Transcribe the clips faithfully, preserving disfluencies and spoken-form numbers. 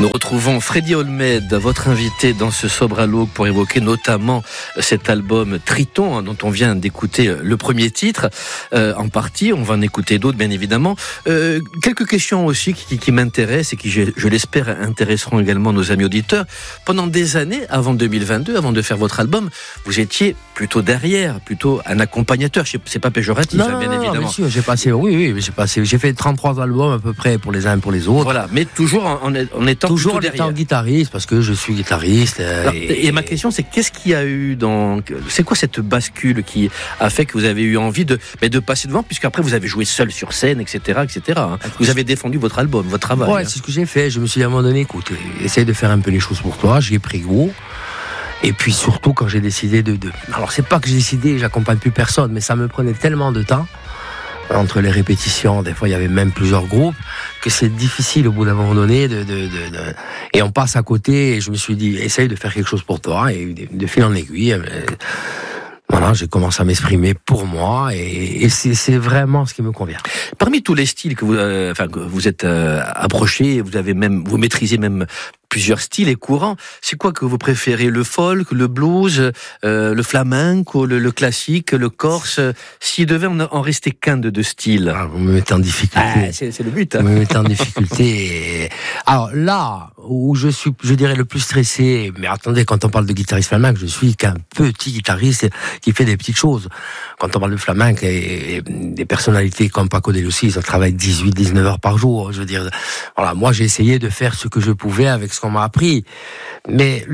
Nous retrouvons Freddy Olmède, votre invité dans ce Sobralogue pour évoquer notamment cet album Triton, hein, dont on vient d'écouter le premier titre euh, en partie. On va en écouter d'autres, bien évidemment. Euh, quelques questions aussi qui, qui m'intéressent et qui, je, je l'espère, intéresseront également nos amis auditeurs. Pendant des années, avant deux mille vingt-deux, avant de faire votre album, vous étiez plutôt derrière, plutôt un accompagnateur. C'est pas péjoratif, non, hein, bien non, évidemment. Non, sûr, j'ai passé, oui, oui, j'ai passé, j'ai fait trente-trois albums à peu près pour les uns et pour les autres. Voilà, mais toujours en, en, en étant toujours en derrière. étant guitariste, parce que je suis guitariste. Alors, et, et ma question, c'est qu'est-ce qu'il y a eu dans, c'est quoi cette bascule qui a fait que vous avez eu envie de, mais de passer devant, puisqu'après vous avez joué seul sur scène, et cetera, et cetera. Hein. Vous avez défendu votre album, votre travail. Ouais, hein. c'est ce que j'ai fait. Je me suis dit à un moment donné, écoute, essaye de faire un peu les choses pour toi. J'ai pris goût. Et puis surtout quand j'ai décidé de, de... Alors c'est pas que j'ai décidé, j'accompagne plus personne, mais ça me prenait tellement de temps, entre les répétitions, des fois il y avait même plusieurs groupes, que c'est difficile au bout d'un moment donné de, de, de, de... Et on passe à côté, et je me suis dit, essaye de faire quelque chose pour toi, et de, de fil en aiguille, mais... Voilà, j'ai commencé à m'exprimer pour moi, et, et c'est, c'est vraiment ce qui me convient. Parmi tous les styles que vous, euh, enfin, que vous êtes euh, approchés, vous avez même, vous maîtrisez même plusieurs styles et courants. C'est quoi que vous préférez? Le folk, le blues, euh, le flamenco, le, le classique, le corse? S'il devait en, en rester qu'un de deux styles. Ah, vous me mettez en difficulté. Ah, c'est, c'est le but. Hein. Vous me mettez en difficulté. Et... Alors là où je suis, je dirais le plus stressé, mais attendez, quand on parle de guitariste flamenco, je suis qu'un petit guitariste qui fait des petites choses. Quand on parle de flamenco et, et des personnalités comme Paco de Lucia, ils travaillent dix-huit à dix-neuf heures par jour. Je veux dire, voilà, moi j'ai essayé de faire ce que je pouvais avec ce qu'on m'a appris. Mais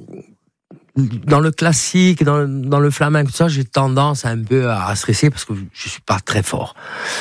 dans le classique, dans, dans le flamenco, tout ça, j'ai tendance un peu à stresser parce que je suis pas très fort.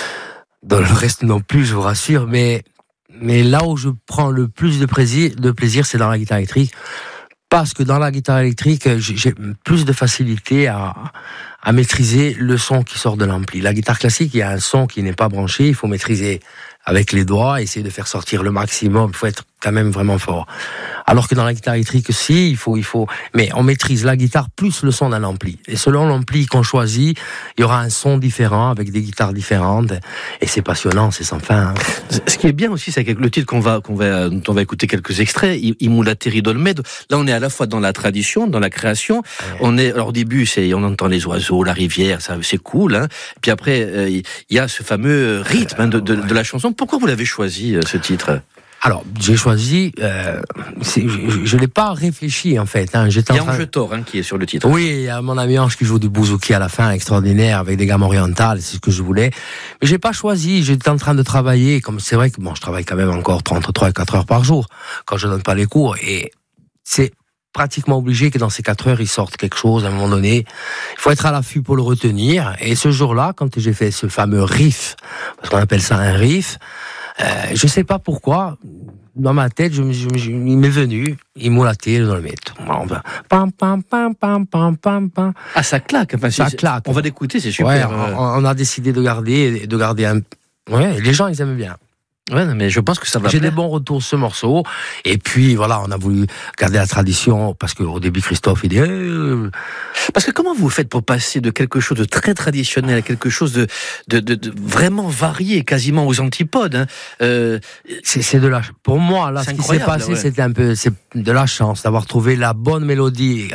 Dans le reste non plus, je vous rassure, mais, mais là où je prends le plus de plaisir, de plaisir, c'est dans la guitare électrique. Parce que dans la guitare électrique, j'ai plus de facilité à, à maîtriser le son qui sort de l'ampli. La guitare classique, il y a un son qui n'est pas branché, il faut maîtriser avec les doigts, essayer de faire sortir le maximum, il faut être quand même vraiment fort. Alors que dans la guitare électrique, si, il faut, il faut, mais on maîtrise la guitare plus le son d'un ampli. Et selon l'ampli qu'on choisit, il y aura un son différent, avec des guitares différentes, et c'est passionnant, c'est sans fin. Hein. Ce qui est bien aussi, c'est que le titre qu'on va, qu'on va, dont on va écouter quelques extraits, Imoulateri d'Olmède, là on est à la fois dans la tradition, dans la création, ouais. on est, alors au début, c'est, on entend les oiseaux, la rivière, ça, c'est cool, hein. Puis après, euh, il y a ce fameux rythme hein, de, de, de la chanson. Pourquoi vous l'avez choisi, ce titre? Alors, j'ai choisi, euh, c'est, je ne l'ai pas réfléchi en fait. Hein. J'étais il y a en train... Ange Thor hein, qui est sur le titre. Oui, il y a mon ami Ange qui joue du bouzouki à la fin, extraordinaire, avec des gammes orientales, c'est ce que je voulais. Mais j'ai pas choisi, j'étais en train de travailler, comme c'est vrai que bon, je travaille quand même encore trente-trois et quatre heures par jour, quand je donne pas les cours, et c'est pratiquement obligé que dans ces quatre heures, il sorte quelque chose à un moment donné. Il faut être à l'affût pour le retenir. Et ce jour-là, quand j'ai fait ce fameux riff, parce qu'on appelle ça un riff, euh, je sais pas pourquoi, dans ma tête, je, je, je, il m'est venu, il m'a laté dans le métro. Pam, pam, pam, pam, pam, pam, pam. Ah, ça claque. Enfin, ça claque. On va l'écouter, c'est super. Ouais, on, on a décidé de garder, de garder un, ouais, les gens, ils aiment bien. Ouais, mais je pense que ça va J'ai plaire. des bons retours sur ce morceau. Et puis, voilà, on a voulu garder la tradition, parce qu'au début, Christophe, il dit... Eh... Parce que comment vous faites pour passer de quelque chose de très traditionnel à quelque chose de, de, de, de vraiment varié, quasiment aux antipodes hein. euh... c'est, c'est de la... Pour moi, là, ce qui s'est passé, ouais. c'était un peu... C'est de la chance d'avoir trouvé la bonne mélodie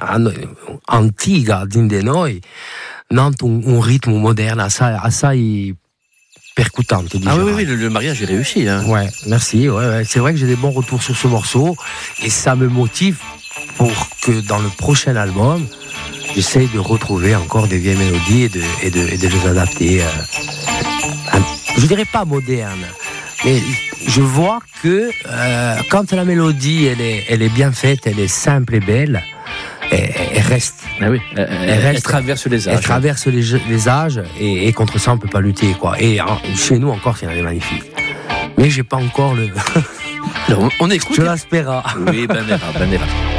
antique d'Indenoi, dans un rythme moderne. À ça, à ça il... percutante. Ah oui, oui, le, le mariage est réussi. Hein. Ouais, merci. Ouais, ouais. C'est vrai que j'ai des bons retours sur ce morceau et ça me motive pour que dans le prochain album, j'essaye de retrouver encore des vieilles mélodies et de, et de, et de les adapter. Euh, à, je dirais pas moderne, mais je vois que euh, quand la mélodie elle est, elle est bien faite, elle est simple et belle, Elle, elle reste. Ah oui, elle, elle, elle, reste, elle traverse les âges. Elle traverse les, les âges et, et contre ça on peut pas lutter quoi. Et en, chez nous encore c'est magnifique. Mais j'ai pas encore le. on, on écoute. Je l'espère. Oui, Banera, Banera.